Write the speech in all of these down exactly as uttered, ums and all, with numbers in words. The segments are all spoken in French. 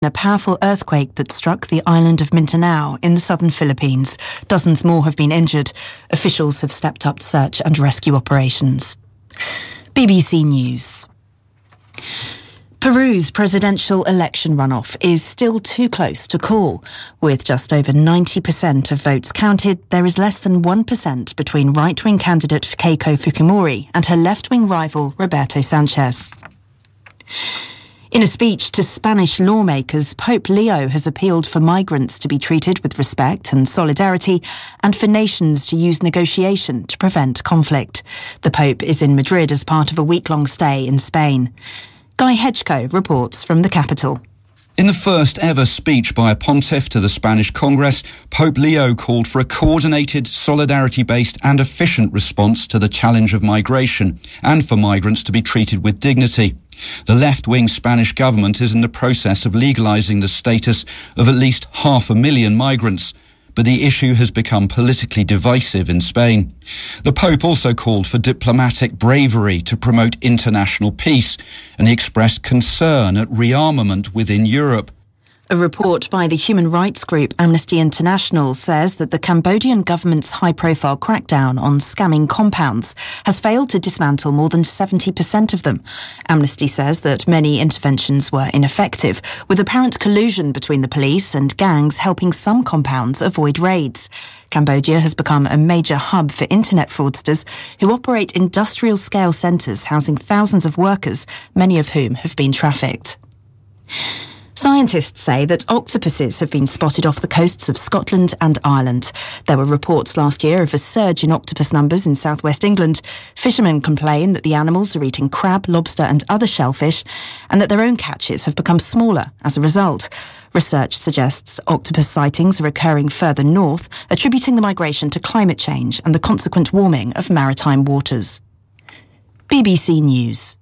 a powerful earthquake that struck the island of Mindanao in the southern Philippines. Dozens more have been injured. Officials have stepped up search and rescue operations. B B C News. Peru's presidential election runoff is still too close to call. With just over ninety percent of votes counted, there is less than one percent between right-wing candidate Keiko Fujimori and her left-wing rival Roberto Sanchez. In a speech to Spanish lawmakers, Pope Leo has appealed for migrants to be treated with respect and solidarity and for nations to use negotiation to prevent conflict. The Pope is in Madrid as part of a week-long stay in Spain. Guy Hedgecoe reports from the capital. In the first ever speech by a pontiff to the Spanish Congress, Pope Leo called for a coordinated, solidarity-based and efficient response to the challenge of migration and for migrants to be treated with dignity. The left-wing Spanish government is in the process of legalising the status of at least half a million migrants, but the issue has become politically divisive in Spain. The Pope also called for diplomatic bravery to promote international peace, and he expressed concern at rearmament within Europe. A report by the human rights group Amnesty International says that the Cambodian government's high-profile crackdown on scamming compounds has failed to dismantle more than seventy percent of them. Amnesty says that many interventions were ineffective, with apparent collusion between the police and gangs helping some compounds avoid raids. Cambodia has become a major hub for internet fraudsters who operate industrial-scale centres housing thousands of workers, many of whom have been trafficked. Scientists say that octopuses have been spotted off the coasts of Scotland and Ireland. There were reports last year of a surge in octopus numbers in southwest England. Fishermen complain that the animals are eating crab, lobster and other shellfish, and that their own catches have become smaller as a result. Research suggests octopus sightings are occurring further north, attributing the migration to climate change and the consequent warming of maritime waters. B B C News.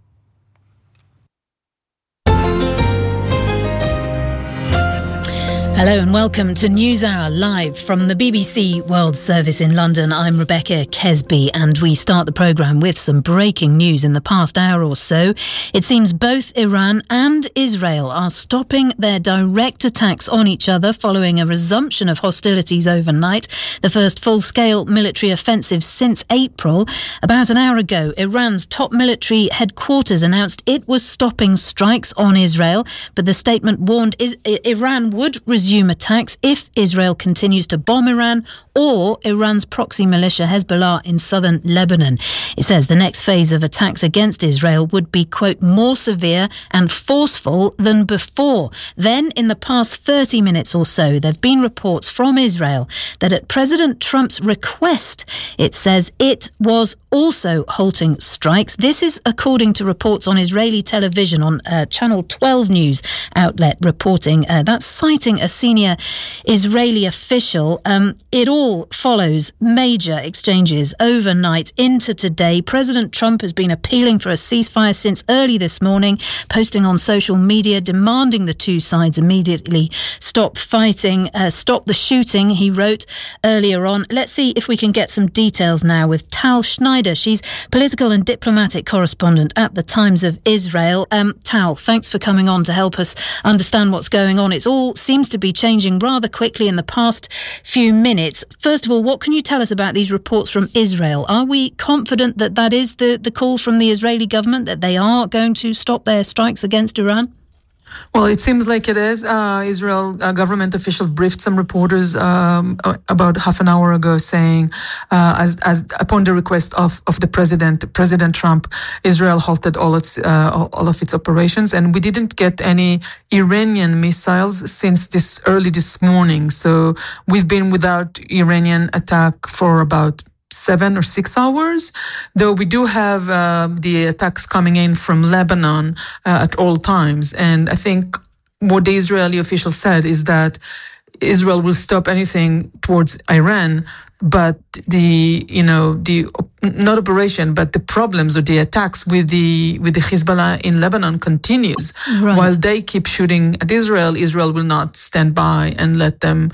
Hello and welcome to NewsHour live from the B B C World Service in London. I'm Rebecca Kesby and we start the programme with some breaking news in the past hour or so. It seems both Iran and Israel are stopping their direct attacks on each other following a resumption of hostilities overnight, the first full-scale military offensive since April. About an hour ago, Iran's top military headquarters announced it was stopping strikes on Israel, but the statement warned is- Iran would resume attacks if Israel continues to bomb Iran or Iran's proxy militia Hezbollah in southern Lebanon. It says the next phase of attacks against Israel would be, quote, more severe and forceful than before. Then, in the past thirty minutes or so, there have been reports from Israel that at President Trump's request, it says it was also halting strikes. This is according to reports on Israeli television on uh, Channel twelve news outlet reporting. Uh, that's citing a senior Israeli official. Um, it all follows major exchanges overnight into today. President Trump has been appealing for a ceasefire since early this morning, posting on social media, demanding the two sides immediately stop fighting, uh, stop the shooting, he wrote earlier on. Let's see if we can get some details now with Tal Schneider. She's political and diplomatic correspondent at the Times of Israel. Um, Tal, thanks for coming on to help us understand what's going on. It all seems to be changing rather quickly in the past few minutes. First of all, what can you tell us about these reports from Israel? Are we confident that that is the, the call from the Israeli government, that they are going to stop their strikes against Iran? Well, it seems like it is. Uh, Israel uh, government officials briefed some reporters um, about half an hour ago, saying, uh, as, as upon the request of, of the president, President Trump, Israel halted all its uh, all, all of its operations, and we didn't get any Iranian missiles since this early this morning. So we've been without Iranian attack for about seven or six hours, though we do have uh, the attacks coming in from Lebanon uh, at all times. And I think what the Israeli official said is that Israel will stop anything towards Iran, but the, you know, the, not operation, but the problems or the attacks with the, with the Hezbollah in Lebanon continues. Right. While they keep shooting at Israel, Israel will not stand by and let them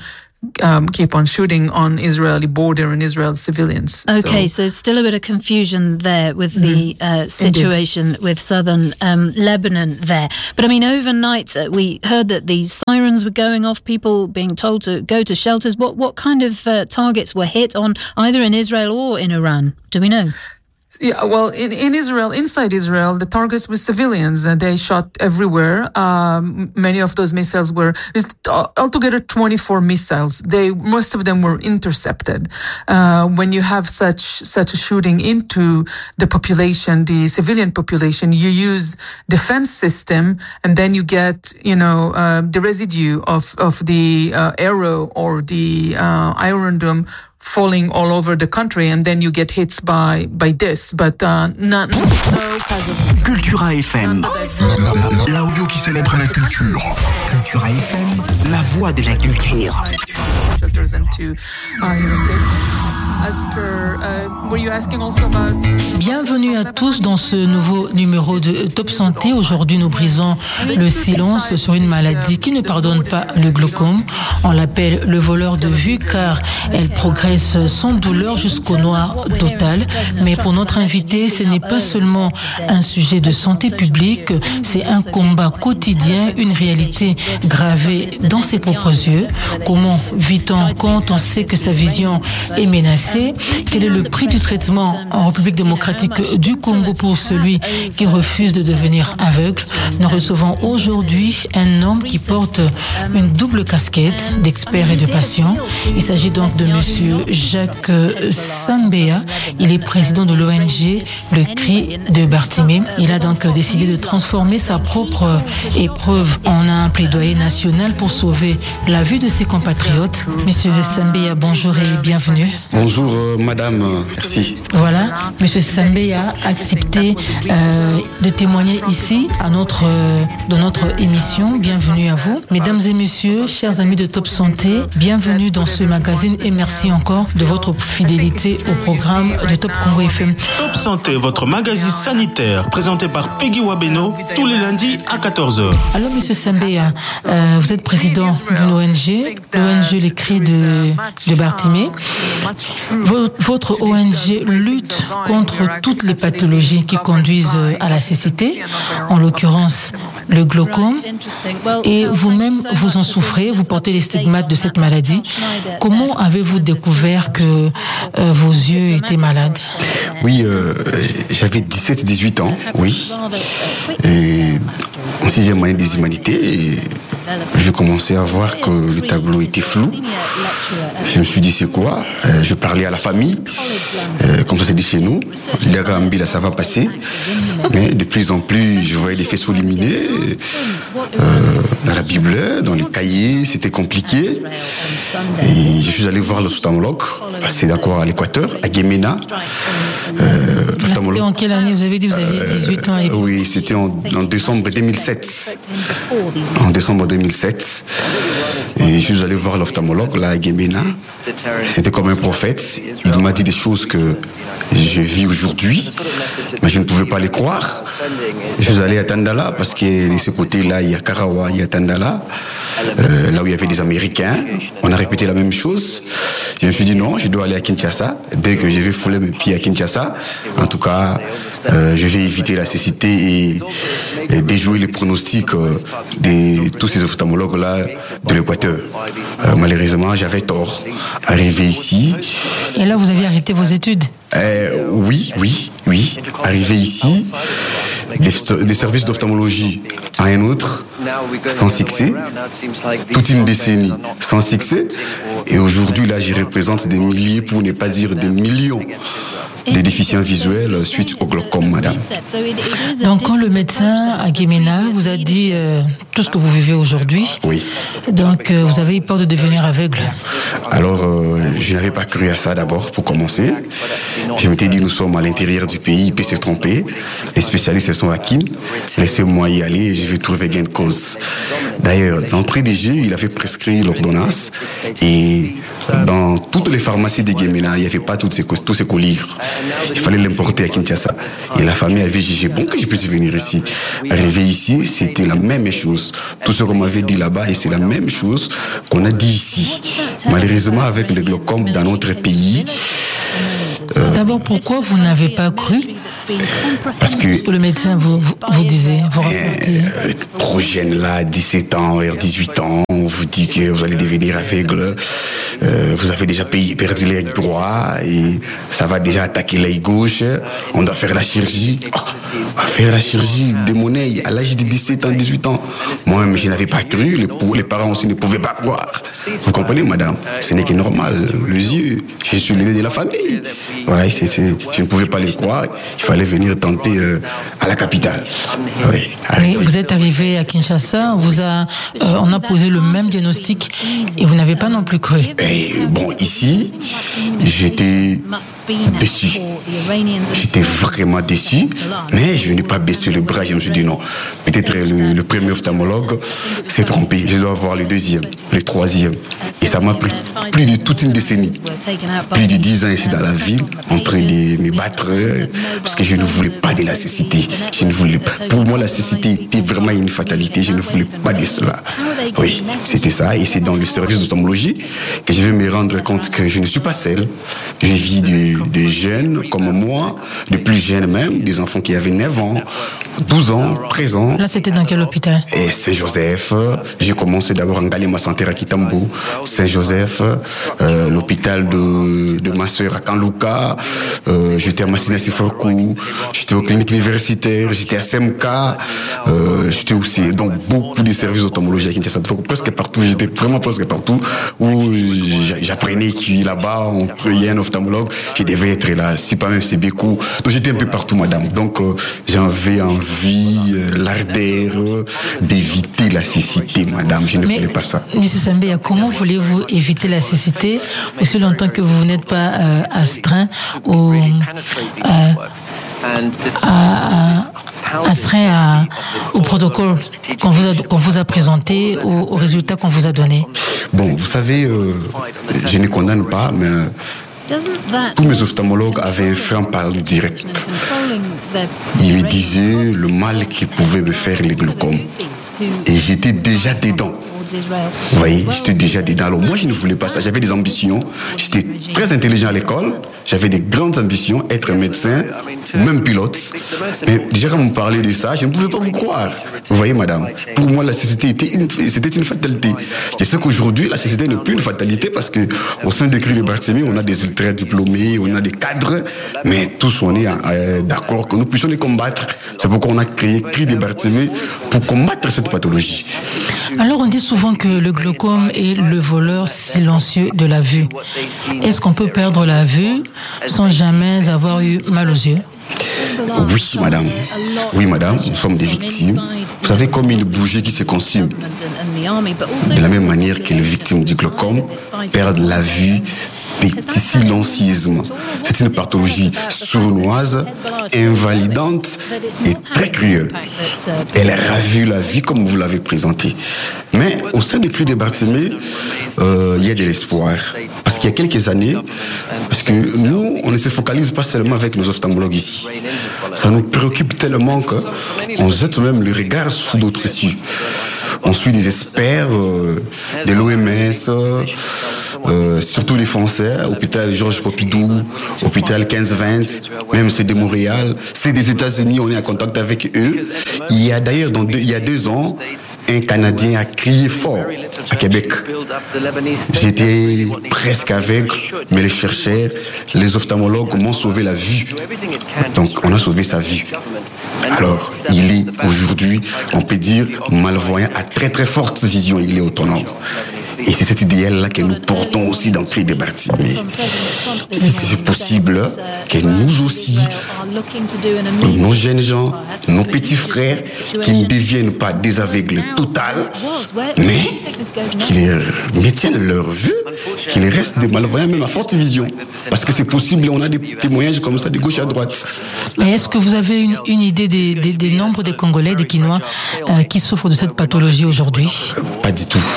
um, keep on shooting on Israeli border and Israeli civilians. Okay, so, so still a bit of confusion there with the uh, situation Indeed. with southern um, Lebanon there. But I mean, overnight uh, we heard that these sirens were going off, people being told to go to shelters. What what kind of uh, targets were hit on either in Israel or in Iran? Do we know? Yeah, well, in, in Israel, inside Israel, the targets were civilians, and they shot everywhere. Um, many of those missiles were, altogether twenty-four missiles. They, most of them were intercepted. Uh, when you have such, such a shooting into the population, the civilian population, you use defense system, and then you get, you know, uh, the residue of, of the uh, arrow or the uh, Iron Dome falling all over the country, and then you get hit by by this, but uh, not. No Cultura F M, l'audio qui célèbre la culture. Cultura F M, la voix de la culture. Bienvenue à tous dans ce nouveau numéro de Top Santé. Aujourd'hui, nous brisons le silence sur une maladie qui ne pardonne pas, le glaucome. On l'appelle le voleur de vue car elle progresse sans douleur jusqu'au noir total. Mais pour notre invité, ce n'est pas seulement un sujet de santé publique, c'est un combat quotidien, une réalité gravée dans ses propres yeux. Comment vit-on quand on sait que sa vision est menacée? Quel est le prix du traitement en République démocratique du Congo pour celui qui refuse de devenir aveugle? Nous recevons aujourd'hui un homme qui porte une double casquette d'expert et de patient. Il s'agit donc de monsieur Jacques Sambea. Il est président de l'O N G Le Cri de Bartimée. Il a donc décidé de transformer sa propre épreuve en un plaidoyer national pour sauver la vue de ses compatriotes. Monsieur Sambea, bonjour et bienvenue. Bonjour euh, madame, merci. Voilà, monsieur Sambea a accepté euh, de témoigner ici à notre, euh, dans notre émission. Bienvenue à vous. Mesdames et messieurs, chers amis de Top Santé, bienvenue dans ce magazine et merci encore de votre fidélité au programme de Top Congo F M. Top Santé, votre magazine sanitaire, présenté par Peggy Wabeno, tous les lundis à quatorze heures. Alors, monsieur Sambea, euh, vous êtes président d'une O N G, l'O N G Les Cris de, de Bartimée. Votre O N G lutte contre toutes les pathologies qui conduisent à la cécité, en l'occurrence le glaucome, et vous-même vous en souffrez, vous portez les stigmates de cette maladie. Comment avez-vous découvert que euh, vos yeux étaient malades? Oui, euh, j'avais dix-sept à dix-huit ans, oui. Et en sixième année des humanités, j'ai commencé à voir que le tableau était flou. Je me suis dit, c'est quoi? euh, Je parlais à la famille, euh, comme ça s'est dit chez nous. L'Arambi, là, ça va passer. Mais de plus en plus, je voyais les faisceaux lumineux. Euh, dans la Bible, dans les cahiers, c'était compliqué. Et je suis allé voir l'ophtalmologue. C'est d'accord à l'Équateur, à Guémena. Euh, c'était en quelle année? Vous avez dit que vous aviez dix-huit ans. Et... Euh, oui, c'était en, en décembre deux mille sept. En décembre deux mille sept. Et je suis allé voir l'ophtalmologue, là, à Guémena. C'était comme un prophète. Il m'a dit des choses que je vis aujourd'hui, mais je ne pouvais pas les croire. Je suis allé à Tandala, parce que de ce côté-là, il y a Karawa, il y a Tandala, euh, là où il y avait des Américains. On a répété la même chose. Je me suis dit non, je dois aller à Kinshasa. Dès que je vais fouler mes pieds à Kinshasa, en tout cas, euh, je vais éviter la cécité et, et déjouer les pronostics euh, de tous ces ophtalmologues-là de l'Équateur. Euh, malheureusement, j'avais tort. Arrivé ici... Et là, vous aviez arrêté vos études? Euh, oui, oui, oui. Arrivé ici, des, des services d'ophtalmologie à un autre, sans succès. Toute une décennie, sans succès. Et aujourd'hui, là, j'y représente des milliers, pour ne pas dire des millions, des déficients visuels suite au glaucome, madame. Donc, quand le médecin à Guémena vous a dit euh, tout ce que vous vivez aujourd'hui, oui. Donc euh, vous avez eu peur de devenir aveugle? Alors, euh, je n'avais pas cru à ça d'abord, pour commencer. Je m'étais dit, nous sommes à l'intérieur du pays, il peut se tromper. Les spécialistes sont à Kin. laissez-moi y aller et je vais trouver gain de cause. D'ailleurs, d'entrée des jeux, il avait prescrit l'ordonnance et dans toutes les pharmacies de Guémena, il n'y avait pas toutes ces, tous ces collyres. Il fallait l'importer à Kinshasa. Et la famille avait jugé bon que je puisse venir ici. Arrivé ici, c'était la même chose. Tout ce qu'on m'avait dit là-bas, et c'est la même chose qu'on a dit ici. Malheureusement, avec le glaucome dans notre pays, Euh, D'abord, pourquoi vous n'avez pas cru? Parce que, Parce que le médecin vous, vous, vous disait, vous rapportait. Euh, trop jeune là, dix-sept ans, dix-huit ans, on vous dit que vous allez devenir aveugle. Euh, vous avez déjà payé, perdu l'œil droit et ça va déjà attaquer l'œil gauche. On doit faire la chirurgie. Oh, on va faire la chirurgie de mon œil à l'âge de dix-sept ans, dix-huit ans. Moi-même, je n'avais pas cru. Les, les parents aussi ne pouvaient pas croire. Vous comprenez, madame? Ce n'est que normal. Les yeux, je suis l'aîné de la famille. Ouais, c'est, c'est, je ne pouvais pas les croire. Il fallait venir tenter euh, à la capitale. Ouais, Mais vous êtes arrivé à Kinshasa, on vous a, euh, on a posé le même diagnostic et vous n'avez pas non plus cru. Et bon, ici, j'étais déçu. J'étais vraiment déçu, mais je n'ai pas baissé le bras. Je me suis dit non, peut-être le, le premier ophtalmologue s'est trompé. Je dois avoir le deuxième, le troisième. Et ça m'a pris plus de toute une décennie, plus de dix ans ici dans la ville, en train de me battre, parce que je ne voulais pas de la cécité. Je ne voulais pas. Pour moi, la cécité était vraiment une fatalité. Je ne voulais pas de cela. Oui, c'était ça. Et c'est dans le service d'ophtalmologie que je vais me rendre compte que je ne suis pas seul. Je vis de, de jeunes comme moi, de plus jeunes même, des enfants qui avaient neuf ans, douze ans, treize ans. Là, c'était dans quel hôpital? Et Saint-Joseph. J'ai commencé d'abord en Galema Santé à Kitambo, Saint-Joseph, euh, l'hôpital de, de ma soeur à Kanlouka, euh, j'étais à Massina Siforkou, j'étais aux cliniques universitaires, j'étais à S M K, euh, j'étais aussi dans beaucoup de services d'ophtalmologie à Kinshasa. Presque partout, j'étais vraiment presque partout où j'apprenais qu'il là-bas, il y a un ophtalmologue, je devais être là, si pas même c'est beaucoup. Donc j'étais un peu partout, madame. Donc euh, j'avais envie, euh, l'ardeur d'éviter la cécité, madame. Je ne voulais pas ça. Monsieur Sambéa, comment voulez-vous éviter la cécité aussi longtemps que vous n'êtes pas euh, astreint au, euh, à, à, astreint à, au protocole qu'on vous a, qu'on vous a présenté, aux, aux résultats qu'on vous a donnés? Bon, vous savez, euh, je ne condamne pas, mais tous mes ophtalmologues avaient un franc parler direct. Ils me disaient le mal qui pouvait me faire le glaucome. Et j'étais déjà dedans. Vous voyez, j'étais déjà dedans. Alors moi, je ne voulais pas ça. J'avais des ambitions. J'étais très intelligent à l'école. J'avais des grandes ambitions, être médecin, même pilote. Mais déjà, quand on me parlait de ça, je ne pouvais pas vous croire. Vous voyez, madame, pour moi, la cécité était une, c'était une fatalité. Je sais qu'aujourd'hui, la cécité n'est plus une fatalité parce qu'au sein de Cri de Barthélemy, on a des ultra diplômés, on a des cadres, mais tous, on est euh, d'accord que nous puissions les combattre. C'est pourquoi on a créé Cri de Barthélemy pour combattre cette pathologie. Alors, on dit souvent que le glaucome est le voleur silencieux de la vue. Est-ce qu'on peut perdre la vue sans jamais avoir eu mal aux yeux? Oui, madame. Oui, madame, nous sommes des victimes. Vous savez, comme une bougie qui se consume. De la même manière que les victimes du glaucome perdent la vue silencieusement. C'est une pathologie sournoise, invalidante et très cruelle. Elle ravit la vie comme vous l'avez présenté. Mais au sein du Cri de Barthélemy, euh, il y a de l'espoir. Parce qu'il y a quelques années, parce que nous, on ne se focalise pas seulement avec nos ophtalmologues ici. Ça nous préoccupe tellement qu'on jette même le regard sous d'autres issues. On suit des experts euh, de l'O M S, euh, surtout les Français, hôpital Georges Pompidou, hôpital quinze vingt, même ceux de Montréal, c'est des États-Unis, on est en contact avec eux. Il y a d'ailleurs, dans deux, il y a deux ans, un Canadien a crié fort à Québec. J'étais presque aveugle, mais les chercheurs, les ophtalmologues m'ont sauvé la vue. Donc, on a sauvé sa vue. Alors, il est aujourd'hui, on peut dire, malvoyant à très très forte vision, il est autonome. Et c'est cet idéal-là que nous portons aussi dans Cri de Bartimée. Si c'est possible que nous aussi, nos jeunes gens, nos petits frères, qui ne deviennent pas des aveugles totales, mais qu'ils maintiennent leur vue, qu'ils restent des malvoyants, même à forte vision. Parce que c'est possible, on a des témoignages comme ça de gauche à droite. Mais est-ce que vous avez une, une idée des, des, des nombres des Congolais, des Quinois, euh, qui souffrent de cette pathologie aujourd'hui? euh, Pas du tout.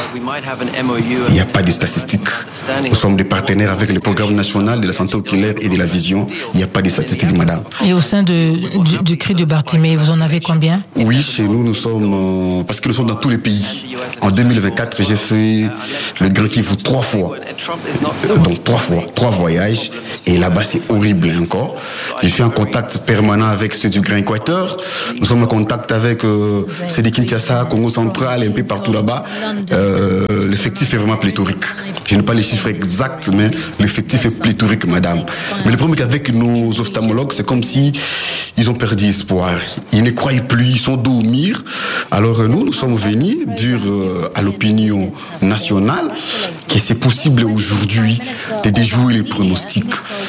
Il n'y a pas de statistiques. Nous sommes des partenaires avec le programme national de la santé oculaire et de la vision. Il n'y a pas de statistiques, madame. Et au sein de, du, du Cri de Bartimée, vous en avez combien? Oui, chez nous, nous sommes... Euh, parce que nous sommes dans tous les pays. En deux mille vingt-quatre, j'ai fait le Grand Kivu trois fois. Donc trois fois, trois voyages. Et là-bas, c'est horrible encore. Je suis en contact permanent avec ceux du Grand Équateur. Nous sommes en contact avec euh, ceux de Kinshasa, Congo central, un peu partout là-bas. Euh, l'effectif est vraiment pléthorique. Je n'ai pas les chiffres exacts, mais l'effectif est pléthorique, madame. Mais le problème avec nos ophtalmologues, c'est comme si ils ont perdu espoir. Ils ne croient plus, ils sont dos au mur. Alors nous, nous sommes venus dire euh, à l'opinion nationale que c'est possible aujourd'hui de déjouer les pronostics.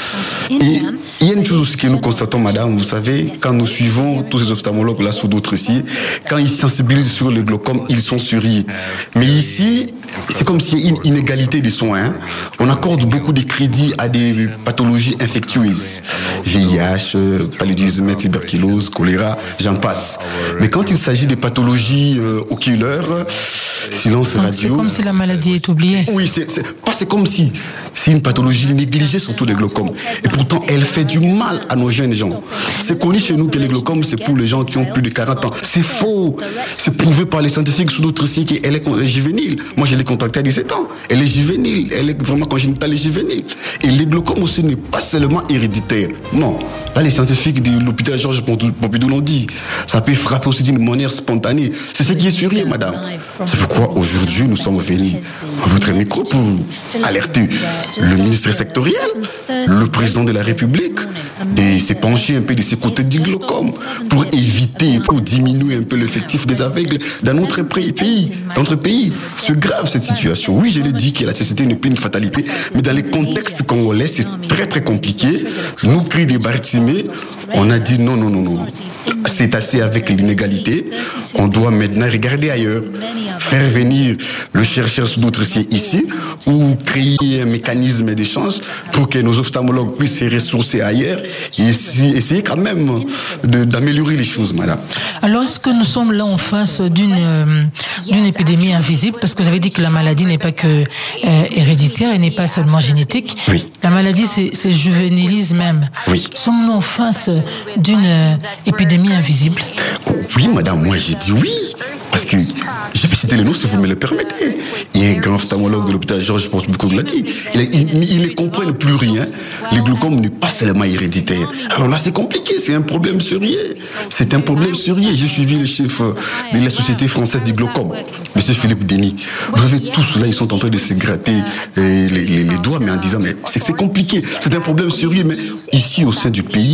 Et il y a une chose aussi que nous constatons, madame, vous savez, quand nous suivons tous ces ophtalmologues là sous d'autres ici, quand ils sensibilisent sur le glaucome, ils sont souriés. Mais ici, c'est comme s'il y a une inégalité des soins. On accorde beaucoup de crédits à des pathologies infectieuses. V I H, paludisme, tuberculose, choléra, j'en passe. Mais quand il s'agit des pathologies euh, oculaires, silence Donc, radio... c'est comme si la maladie est oubliée. Oui, c'est, c'est, pas, c'est comme si c'est une pathologie négligée, surtout les glaucomes. Et pourtant, elle fait du mal à nos jeunes gens. C'est connu chez nous que les glaucomes, c'est pour les gens qui ont plus de quarante ans. C'est faux. C'est prouvé par les scientifiques sous d'autres sites qu'elle est juvénile. Moi, je l'ai contractée à dix-sept ans. Elle est juvénile. Elle est vraiment congénitale et juvénile. Et les glaucomes aussi n'est pas seulement héréditaire. Non. Là, les scientifiques de l'hôpital Georges Pompidou l'ont dit. Ça peut frapper aussi d'une manière spontanée. C'est ce qui est sérieux, madame. C'est pourquoi aujourd'hui, nous sommes venus à votre micro pour alerter le ministre sectoriel, le président de la République, de se pencher un peu de ce côté du glaucome pour éviter, pour diminuer un peu l'effectif des aveugles dans notre pays. Dans notre pays, c'est grave cette situation. Oui, je l'ai dit que la cécité n'est plus une fatalité, mais dans les contextes congolais, c'est très très compliqué. Nous, Cri de Bartimée, on a dit non, non, non, non. C'est assez avec l'inégalité. On doit maintenant regarder ailleurs, faire venir le chercheur sous d'autres sites ici, ou créer un mécanisme d'échange pour que nos ophtalmologues puissent se ressourcer ailleurs et essayer quand même de, d'améliorer les choses, madame. Alors, est-ce que nous sommes là en face d'une, euh, d'une épidémie invisible? Parce que vous avez dit que la maladie n'est pas que euh, héréditaire, elle n'est pas seulement génétique. Oui. La maladie, c'est, c'est juvénilise même. Oui. Sommes-nous en face d'une euh, épidémie invisible? Oh, oui, madame, moi j'ai dit oui. Parce que, je peux citer les noms si vous me le permettez. Il y a un grand ophtalmologue de l'hôpital Georges Pompidou l'a dit. Il, il, il ne comprennent plus rien. Le glaucome n'est pas seulement héréditaire. Alors là, c'est compliqué. C'est un problème sérieux. C'est un problème sérieux. J'ai suivi le chef de la Société française du glaucome, M. Philippe Denis. Vous avez tous là, ils sont en train de se gratter les, les, les doigts, mais en disant, mais c'est que c'est compliqué. C'est un problème sérieux. Mais ici, au sein du pays,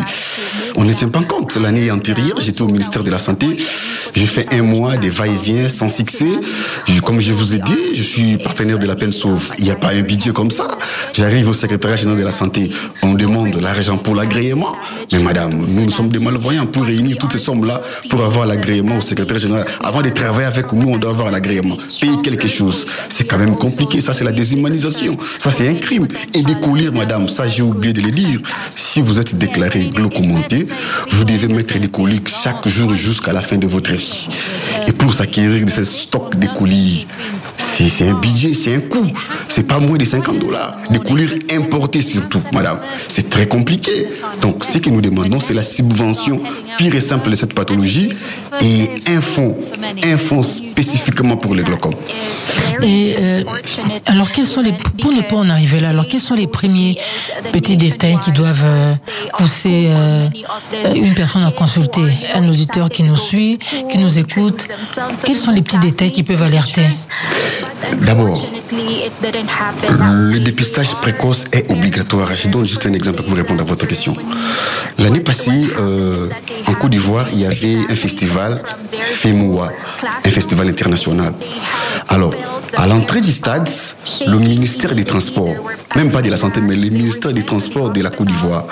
on ne tient pas compte. L'année antérieure, j'étais au ministère de la Santé. J'ai fait un mois des va-et-vient sans succès. Comme je vous ai dit, je suis partenaire de la peine sauve. Il n'y a pas un budget comme ça. J'arrive au secrétariat général de la santé. On demande l'argent pour l'agrément. Mais madame, nous, nous sommes des malvoyants pour réunir toutes ces sommes-là pour avoir l'agrément au secrétariat général. Avant de travailler avec nous, on doit avoir l'agrément. Payer quelque chose. C'est quand même compliqué. Ça, c'est la déshumanisation. Ça, c'est un crime. Et découvrir, madame, ça, j'ai oublié de le dire. Si vous êtes déclaré glaucomenté, vous devez mettre des coliques chaque jour jusqu'à la fin de votre vie. Et pour s'acquérir de ce stock de colis, c'est, c'est un budget, c'est un coût. C'est pas moins de cinquante dollars. Des colis importés surtout, madame. C'est très compliqué. Donc, ce que nous demandons, c'est la subvention pure et simple de cette pathologie et un fonds, un fonds spécifiquement pour les glaucomes. Et euh, alors, quels sont les, pour ne pas en arriver là, alors quels sont les premiers petits détails qui doivent euh, pousser euh, une personne à consulter, un auditeur qui nous suit, qui nous écoute? Quels sont les petits détails qui peuvent alerter? D'abord, le dépistage précoce est obligatoire. Je donne juste un exemple pour répondre à votre question. L'année passée, euh, en Côte d'Ivoire, il y avait un festival FEMOA, un festival international. Alors, à l'entrée du stade, le ministère des Transports, même pas de la Santé, mais le ministère des Transports de la Côte d'Ivoire,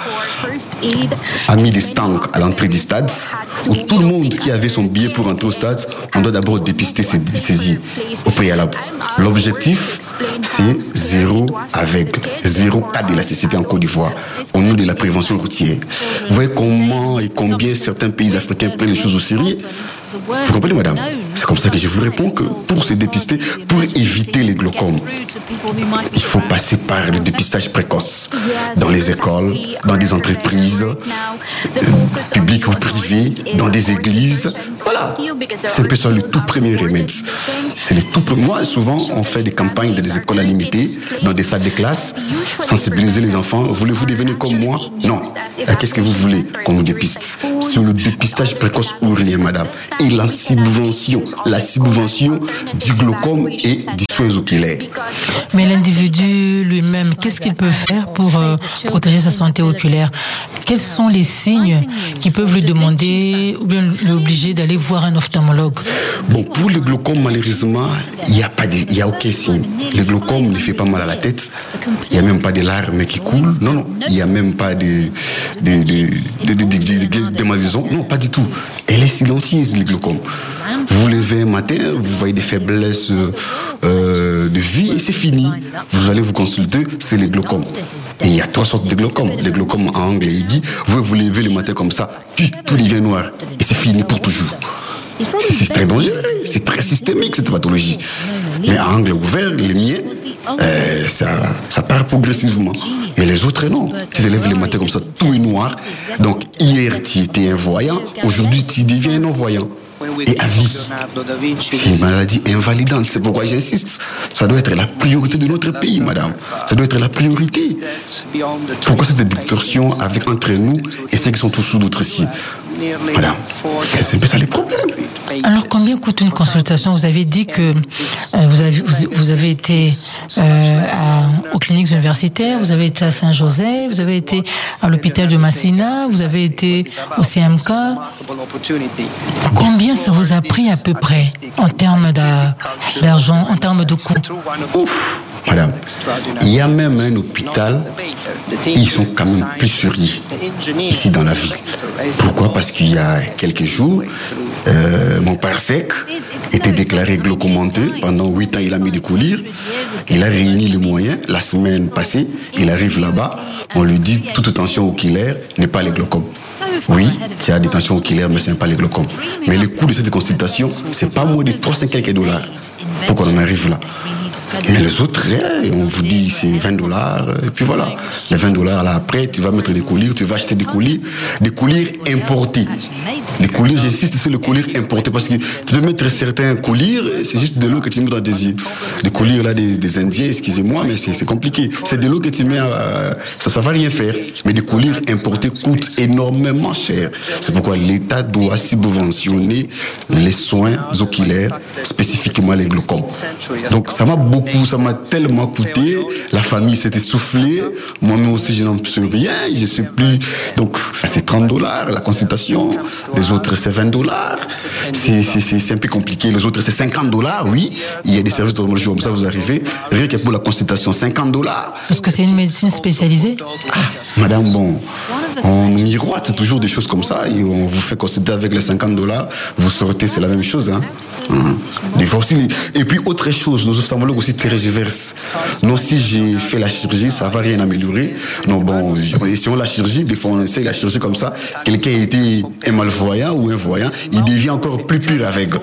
a mis des stands à l'entrée du stade où tout le monde qui avait son billet pour entrer au stade, on doit d'abord dépister ses saisies au préalable. L'objectif, c'est zéro aveugle, zéro cas d'élasticité en Côte d'Ivoire, au nom de la prévention routière. Vous voyez comment et combien certains pays africains prennent les choses au sérieux? Vous comprenez, madame? C'est comme ça que je vous réponds que pour se dépister, pour éviter les glaucomes, il faut passer par le dépistage précoce dans les écoles, dans des entreprises, euh, publiques ou privées, dans des églises. Voilà, c'est un peu ça le tout premier remède. C'est le tout premier. Moi, souvent, on fait des campagnes dans des écoles à limiter, dans des salles de classe, sensibiliser les enfants. Voulez-vous devenir comme moi? Non. Qu'est-ce que vous voulez qu'on nous dépiste? Sur le dépistage précoce ou rien, madame. Et la subvention, la subvention du glaucome et du soins oculaires. Mais l'individu lui-même, qu'est-ce qu'il peut faire pour euh, protéger sa santé oculaire? Quels sont les signes qui peuvent lui demander ou bien l'obliger d'aller voir un ophtalmologue? Bon, pour le glaucome, malheureusement, il n'y a pas de, il y a aucun signe. Le glaucome ne fait pas mal à la tête. Il n'y a même pas de larmes qui coulent. Non, non. Il n'y a même pas de, de, de, de, de, de, de, de démangeaison. Non, pas du tout. Elle est silencieuse, le glaucome. Vous vous levez un matin, vous voyez des faiblesses euh, de vie et c'est fini. Vous allez vous consulter, c'est le glaucome. Et il y a trois sortes de glaucome. Le glaucome à angle aigu, vous vous levez le matin comme ça, puis tout devient noir. Et c'est fini pour toujours. C'est très dangereux, c'est très systémique cette pathologie. Mais à angle ouvert, les miens, euh, ça, ça part progressivement. Mais les autres, non. Tu te lèves le matin comme ça, tout est noir. Donc hier, tu étais un voyant, aujourd'hui, tu deviens un non-voyant. Et à vie. C'est une maladie invalidante. C'est pourquoi j'insiste. Ça doit être la priorité de notre pays, madame. Ça doit être la priorité. Pourquoi cette distorsion avec entre nous et ceux qui sont tous sous d'autres ici? Madame, c'est un peu ça les problèmes. Alors, combien coûte une consultation? Vous avez dit que euh, vous, avez, vous, vous avez été euh, à, aux cliniques universitaires, vous avez été à Saint-Joseph, vous avez été à l'hôpital de Massina, vous avez été au C M K. Combien ça vous a pris à peu près en termes d'argent, en termes de coûts? Ouf, madame, il y a même un hôpital, ils sont quand même plus sérieux ici dans la ville. Pourquoi? Parce qu'il y a quelques jours, euh, mon père sec était déclaré glaucomenté. Pendant huit ans, il a mis des collyres. Il a réuni les moyens. La semaine passée, il arrive là-bas. On lui dit toute tension oculaire n'est pas les glaucomes. Oui, tu as des tensions oculaires, mais ce n'est pas les glaucomes. Mais le coût de cette consultation, c'est pas moins de trois cents quelques dollars pour qu'on en arrive là. Mais les autres, on vous dit c'est vingt dollars, et puis voilà. Les vingt dollars, là après, tu vas mettre des collyres, tu vas acheter des collyres, des collyres importés. Les collyres, j'insiste sur le collyre importé, parce que tu peux mettre certains collyres, c'est juste de l'eau que tu mets dans tes yeux. Les collyres là des, des Indiens, excusez-moi, mais c'est compliqué. C'est de l'eau que tu mets, à, ça ça va rien faire. Mais des collyres importés coûtent énormément cher. C'est pourquoi l'État doit subventionner les soins oculaires, spécifiquement les glaucomes. Donc ça m'a beaucoup, ça m'a tellement coûté. La famille s'est essoufflée. Moi-même aussi, je n'en sais rien. Je sais plus. Donc, c'est trente dollars la consultation. Les autres, c'est vingt dollars. C'est un peu compliqué. Les autres, c'est cinquante dollars. Oui, il y a des services de d'ophtalmologie comme ça, vous arrivez. Rien que pour la consultation, cinquante dollars. Parce que c'est une médecine spécialisée? Ah, madame, bon, on miroite toujours des choses comme ça et on vous fait consulter avec les cinquante dollars. Vous sortez, c'est la même chose, hein. Hum. Des fois aussi, et puis autre chose, nos ophtalmologues aussi tergiversent. Non, si j'ai fait la chirurgie, ça va rien améliorer. Non, bon, si on la chirurgie, des fois on essaie la chirurgie comme ça. Quelqu'un était un malvoyant ou un voyant, il devient encore plus pire aveugle.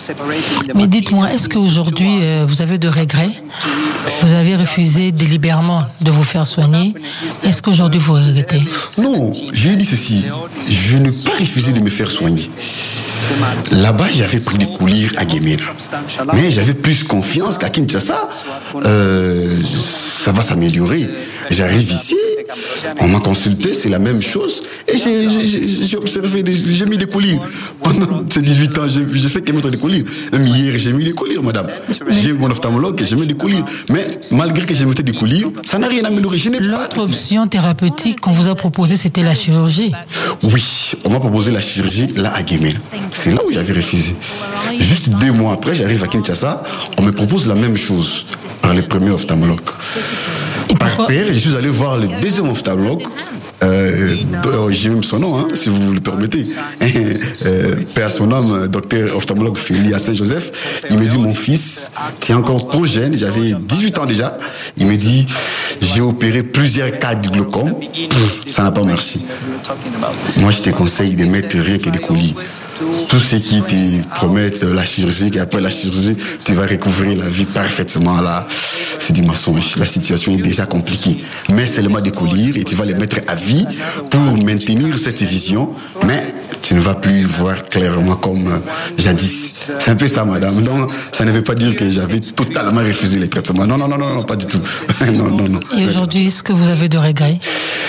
Mais dites-moi, est-ce qu'aujourd'hui euh, vous avez de regrets? Vous avez refusé délibérément de vous faire soigner. Est-ce qu'aujourd'hui vous regrettez? Non, j'ai dit ceci. Je n'ai pas refusé de me faire soigner. Là-bas, j'avais pris des coulirs à Guémena. Mais j'avavais plus confiance qu'à Kinshasa. Euh, ça va s'améliorer. J'arrive ici, on m'a consulté, c'est la même chose. Et j'ai, j'ai, j'ai observé, des, j'ai mis des coulirs. Pendant ces dix-huit ans, j'ai, j'ai fait qu'émettre des coulirs. Même hier, j'ai mis des coulirs, madame. J'ai mon ophtalmologue et j'ai mis des coulirs. Mais malgré que j'ai mis des coulirs, ça n'a rien amélioré. Je n'ai L'autre pas... option thérapeutique qu'on vous a proposée, c'était la chirurgie. Oui, on m'a proposé la chirurgie là à Guémena. C'est là où j'avais refusé. Juste deux mois après, j'arrive à Kinshasa, on me propose la même chose par le premier ophtalmologue. Par terre, je suis allé voir le deuxième ophtalmologue. Euh, j'ai même son nom, hein, si vous le permettez. euh, Père son âme, docteur ophtalmologue Félix à Saint-Joseph. Il me dit, mon fils, tu es encore trop jeune, j'avais dix-huit ans déjà. Il me dit, j'ai opéré plusieurs cas de glaucome, ça n'a pas marché. Moi, je te conseille de mettre rien que des coulis. Tous ceux qui te promettent la chirurgie, et après la chirurgie, tu vas recouvrir la vie parfaitement là. C'est du mensonge. La situation est déjà compliquée. Mais seulement des coulis et tu vas les mettre à vie pour maintenir cette vision. Mais tu ne vas plus voir clairement comme euh, jadis. C'est un peu ça, madame. Donc, ça ne veut pas dire que j'avais totalement refusé les traitements. Non, non, non, non, non, pas du tout. non, non, non. Et aujourd'hui, est-ce que vous avez de regrets?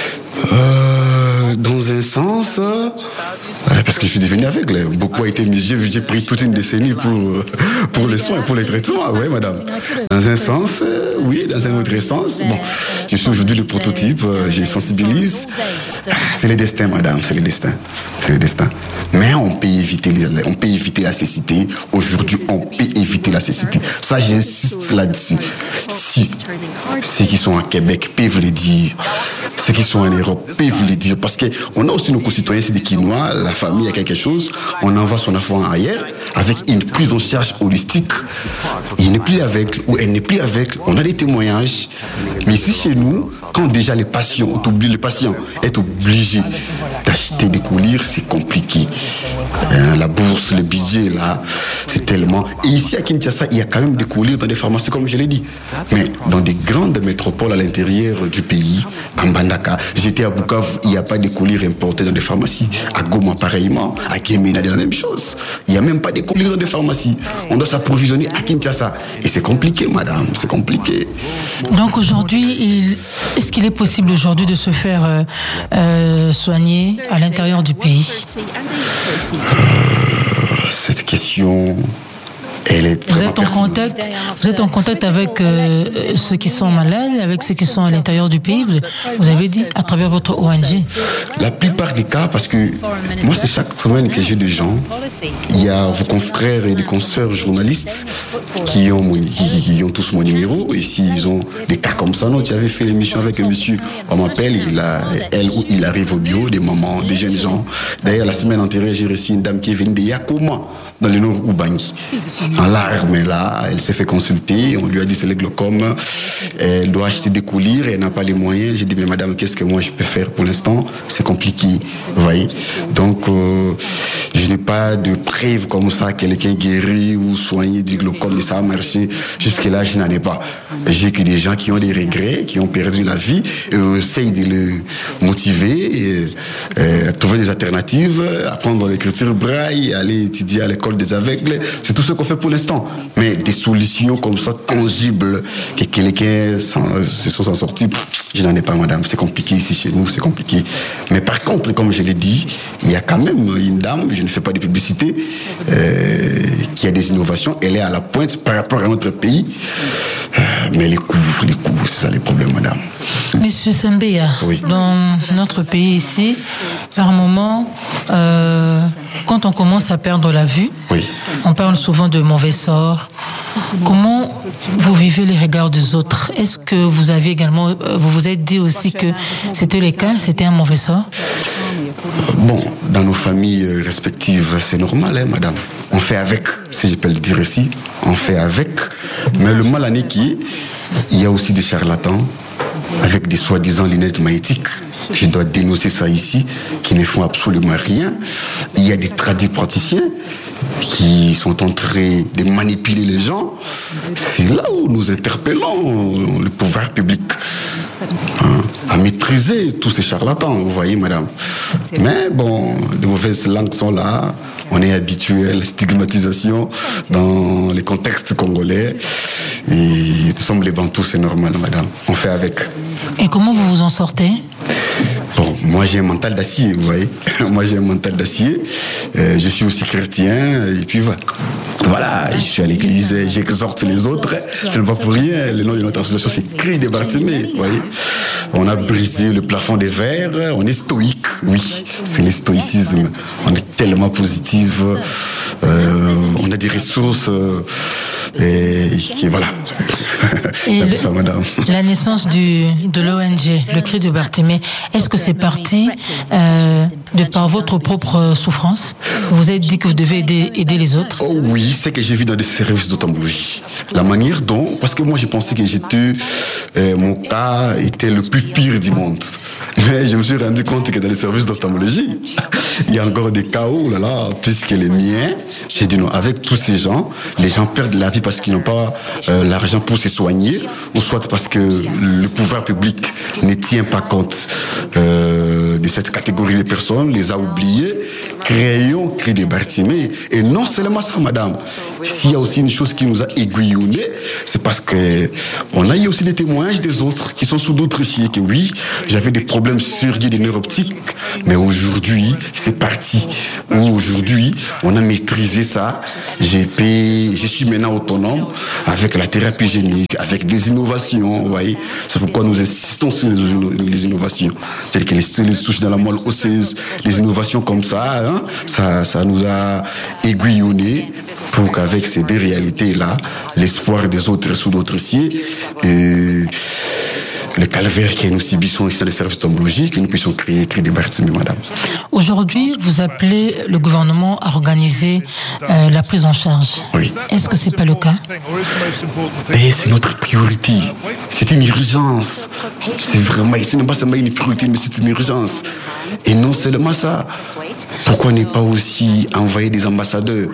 Euh, dans un sens, euh, parce que je suis devenu aveugle. Beaucoup a été mis. J'ai, j'ai pris toute une décennie pour, pour les soins, pour les traitements. Oui, madame. Dans un sens, euh, oui. Dans un autre sens, bon, je suis aujourd'hui le prototype. Euh, je sensibilise. C'est le destin, madame. C'est le destin. C'est le destin. Mais on peut éviter, on peut éviter la cécité. Aujourd'hui, on peut éviter la cécité. Ça, j'insiste là-dessus. Si ceux qui sont à Québec peuvent le dire, ceux qui sont en Europe peuvent le dire, parce qu'on a aussi nos concitoyens, c'est des Quinois, la famille a quelque chose, on envoie son enfant ailleurs avec une prise en charge holistique. Il n'est plus avec, ou elle n'est plus avec, on a des témoignages. Mais ici chez nous, quand déjà les patients, les patients est obligé d'acheter des coulirs, c'est compliqué. Hein, la bourse, le budget là, c'est tellement. Et ici à Kinshasa, il y a quand même des coulirs dans des pharmacies, comme je l'ai dit. Mais dans des grandes métropoles à l'intérieur du pays, à Mbandaka, j'étais à Bukavu, il n'y a pas de coulirs importés dans des pharmacies. À Goma, pareillement. À Guémena, c'est la même chose. Il n'y a même pas de coulirs dans des pharmacies. On doit s'approvisionner à Kinshasa. Et c'est compliqué, madame, c'est compliqué. Donc aujourd'hui, il... est-ce qu'il est possible aujourd'hui de se faire euh, euh, soigner à l'intérieur du pays? Cette question... Elle est vous êtes en contact, vous êtes en contact avec euh, ceux qui sont malades, avec ceux qui sont à l'intérieur du pays. Vous avez dit à travers votre O N G. La plupart des cas, parce que moi c'est chaque semaine que j'ai des gens. Il y a vos confrères et des consoeurs journalistes qui ont, mon, qui, qui ont tous mon numéro. Et s'ils ont des cas comme ça, non, tu avais fait l'émission avec un monsieur, on m'appelle, il a, elle ou il arrive au bureau, des mamans, des jeunes gens. D'ailleurs, la semaine antérieure, j'ai reçu une dame qui est venue de Yakoma, dans le nord Ubangi. En larmes, là, elle s'est fait consulter, on lui a dit c'est le glaucome, elle doit acheter des coulirs, elle n'a pas les moyens. J'ai dit mais madame, qu'est-ce que moi je peux faire pour l'instant? C'est compliqué, vous voyez. Donc euh, je n'ai pas de preuve comme ça, quelqu'un guéri ou soigné du glaucome, mais ça a marché. Jusque là, je n'en ai pas. J'ai que des gens qui ont des regrets, qui ont perdu la vie, et on essaye de le motiver, et, et, trouver des alternatives, apprendre l'écriture braille, aller étudier à l'école des aveugles. C'est tout ce qu'on fait pour l'instant. Mais des solutions comme ça, tangibles, que quelqu'un se soit sorti, je n'en ai pas, madame. C'est compliqué ici chez nous, c'est compliqué. Mais par contre, comme je l'ai dit, il y a quand même une dame, je ne fais pas de publicité, euh, qui a des innovations. Elle est à la pointe par rapport à notre pays. Euh, mais les coûts, les coûts, c'est ça les problèmes, madame. Monsieur Sembeya, oui. Dans notre pays ici, par moment, euh, quand on commence à perdre la vue, oui. On parle souvent de mauvais sort. Comment vous vivez les regards des autres? Est-ce que vous avez également, vous vous êtes dit aussi que c'était le cas, c'était un mauvais sort? Bon, dans nos familles respectives, c'est normal, hein, madame. On fait avec, si je peux le dire ici, on fait avec. Mais le mal à niquer, il y a aussi des charlatans avec des soi-disant lunettes magnétiques. Je dois dénoncer ça ici, qui ne font absolument rien. Il y a des tradipraticiens qui sont en train de manipuler les gens. C'est là où nous interpellons le pouvoir public hein, à maîtriser tous ces charlatans, vous voyez, madame. Mais bon, de mauvaises langues sont là. On est habitué à la stigmatisation dans les contextes congolais. Et nous sommes les Bantous, c'est normal, madame. On fait avec. Et comment vous vous en sortez ? Bon, moi j'ai un mental d'acier, vous voyez. Moi j'ai un mental d'acier. Euh, je suis aussi chrétien, et puis voilà. Voilà, je suis à l'église, j'exhorte les autres. Ce n'est pas pour rien. Le nom de notre association, c'est Cri des Bartimées, vous voyez. On a brisé le plafond des verres. On est stoïque, oui. C'est le stoïcisme. On est tellement positif. Euh, on a des ressources. Euh, et, et voilà. Et le, ça, madame. La naissance du, de l'O N G, le Cri de Bartimée, est-ce que c'est parti euh, de par votre propre souffrance ? Vous vous êtes dit que vous devez aider, aider les autres ? Oh oui, c'est que j'ai vu dans des services d'ophtalmologie. La manière dont, parce que moi je pensais que j'étais, euh, mon cas était le plus pire du monde. Mais je me suis rendu compte que dans les services d'ophtalmologie, il y a encore des cas où, là là, puisque les miens, j'ai dit non, avec tous ces gens, les gens perdent la vie parce qu'ils n'ont pas euh, l'argent pour se soigner, ou soit parce que le pouvoir public ne tient pas compte euh, de cette catégorie de personnes, les a oubliés. Créons Cri des Bartimées. Et non seulement ça, madame. S'il y a aussi une chose qui nous a aiguillonnés, c'est parce que on a eu aussi des témoignages des autres qui sont sous d'autres sièges. Que oui, j'avais des problèmes sérieux des nerfs optiques, mais aujourd'hui, c'est parti. Où aujourd'hui, on a maîtrisé ça. J'ai payé, je suis maintenant autonome avec la thérapie génique, avec des innovations, vous voyez. C'est pourquoi nous insistons sur les, les innovations, telles que les, les souches dans la moelle osseuse, les innovations comme ça, hein, ça, ça nous a aiguillonnés pour qu'avec ces deux réalités-là, l'espoir des autres sous d'autres cieux, et le calvaire que nous subissons ici dans les services d'ophtalmologie, que nous puissions créer, créer des Bartimées, madame. Aujourd'hui, vous appelez le gouvernement à organiser euh, la prise en charge. Oui. Est-ce que c'est pas le cas ? Et c'est notre priorité. C'est une urgence. C'est vraiment, ce n'est pas seulement une priorité, mais c'est une urgence. Et non seulement ça. Pourquoi ne pas aussi envoyer des ambassadeurs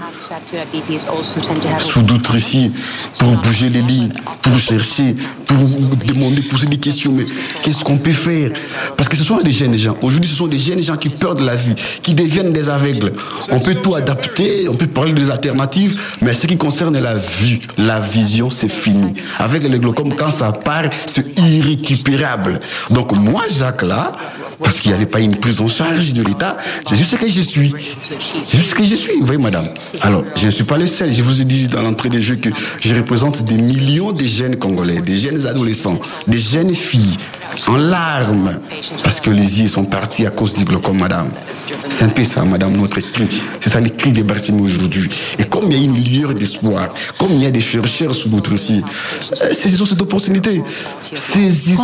sous d'autres ici pour bouger les lignes, pour chercher, pour demander, poser des questions. Mais qu'est-ce qu'on peut faire ? Parce que ce sont des jeunes gens. Aujourd'hui, ce sont des jeunes gens qui perdent la vie, qui deviennent des aveugles. On peut tout adapter, on peut parler des alternatives, mais ce qui concerne la vue, la vision, c'est fini. Avec le glaucome, quand ça part, c'est irrécupérable. Donc moi, Jacques, là, parce qu'il n'y avait pas une prise en charge de l'État, c'est juste ce que je suis. C'est juste ce que je suis, vous voyez, madame. Alors, je ne suis pas le seul. Je vous ai dit dans l'entrée des jeux que je représente des millions de jeunes Congolais, des jeunes adolescents, des jeunes filles en larmes, parce que les yeux sont partis à cause du glaucome, madame. C'est un peu ça, madame, notre cri. C'est ça le cri des Bartimées aujourd'hui. Et comme il y a une lueur d'espoir, comme il y a des chercheurs sous notre ciel, saisissons cette opportunité. Saisissons